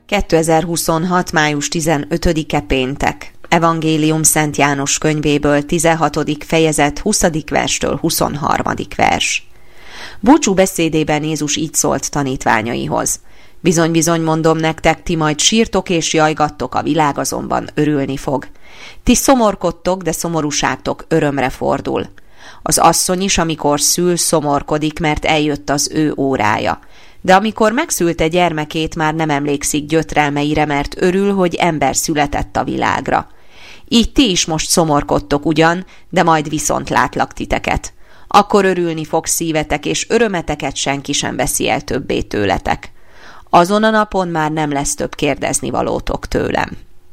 2026. május 15-e péntek. Evangélium Szent János könyvéből 16. fejezet 20. verstől 23. vers. Búcsú beszédében Jézus így szólt tanítványaihoz. Bizony-bizony mondom nektek, ti majd sírtok és jajgattok, a világ azonban örülni fog. Ti szomorkodtok, de szomorúságtok örömre fordul. Az asszony is, amikor szül, szomorkodik, mert eljött az ő órája. De amikor megszülte gyermekét, már nem emlékszik gyötrelmeire, mert örül, hogy ember született a világra. Így ti is most szomorkodtok ugyan, de majd viszont látlak titeket. Akkor örülni fog szívetek, és örömeteket senki sem veszi el többé tőletek. Azon a napon már nem lesz több kérdezni valótok tőlem.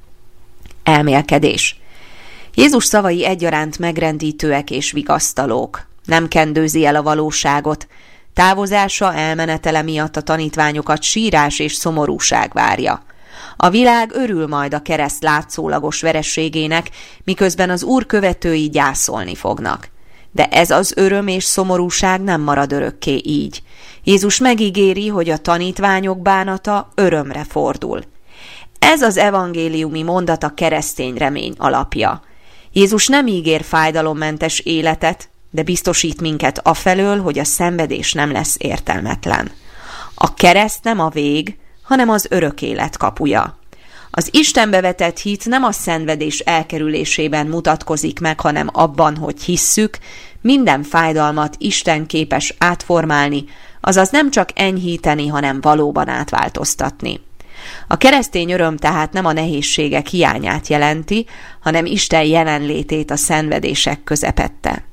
Elmélkedés. Jézus szavai egyaránt megrendítőek és vigasztalók. Nem kendőzi el a valóságot. Távozása, elmenetele miatt a tanítványokat sírás és szomorúság várja. A világ örül majd a kereszt látszólagos vereségének, miközben az Úr követői gyászolni fognak. De ez az öröm és szomorúság nem marad örökké így. Jézus megígéri, hogy a tanítványok bánata örömre fordul. Ez az evangéliumi mondat a keresztény remény alapja. Jézus nem ígér fájdalommentes életet, de biztosít minket afelől, hogy a szenvedés nem lesz értelmetlen. A kereszt nem a vég, hanem az örök élet kapuja. Az Istenbe vetett hit nem a szenvedés elkerülésében mutatkozik meg, hanem abban, hogy hisszük, minden fájdalmat Isten képes átformálni, azaz nem csak enyhíteni, hanem valóban átváltoztatni. A keresztény öröm tehát nem a nehézségek hiányát jelenti, hanem Isten jelenlétét a szenvedések közepette.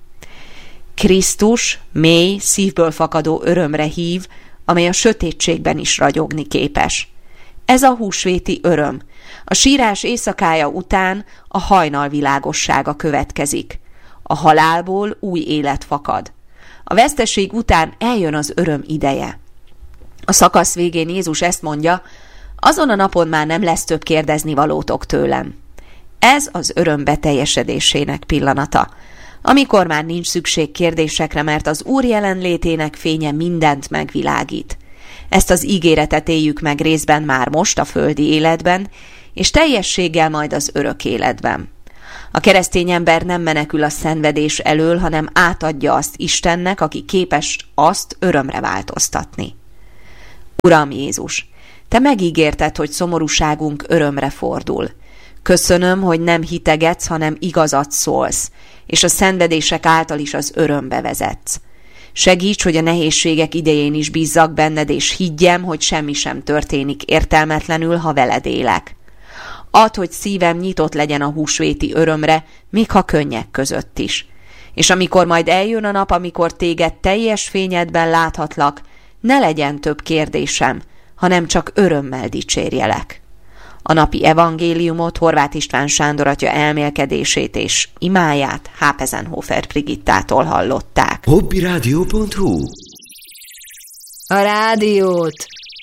Krisztus mély, szívből fakadó örömre hív, amely a sötétségben is ragyogni képes. Ez a húsvéti öröm. A sírás éjszakája után a hajnal világossága következik. A halálból új élet fakad. A veszteség után eljön az öröm ideje. A szakasz végén Jézus ezt mondja, azon a napon már nem lesz több kérdezni valótok tőlem. Ez az öröm beteljesedésének pillanata, amikor már nincs szükség kérdésekre, mert az Úr jelenlétének fénye mindent megvilágít. Ezt az ígéretet éljük meg részben már most a földi életben, és teljességgel majd az örök életben. A keresztény ember nem menekül a szenvedés elől, hanem átadja azt Istennek, aki képes azt örömre változtatni. Uram Jézus, Te megígérted, hogy szomorúságunk örömre fordul. Köszönöm, hogy nem hitegetsz, hanem igazat szólsz, és a szenvedések által is az örömbe vezetsz. Segíts, hogy a nehézségek idején is bízzak benned, és higgyem, hogy semmi sem történik értelmetlenül, ha veled élek. Add, hogy szívem nyitott legyen a húsvéti örömre, még ha könnyek között is. És amikor majd eljön a nap, amikor téged teljes fényedben láthatlak, ne legyen több kérdésem, hanem csak örömmel dicsérjelek. A napi evangéliumot Horváth István Sándor atya elmélkedését és imáját Hápezenhofer Brigittától hallották. Hobbyradio.hu. A rádiót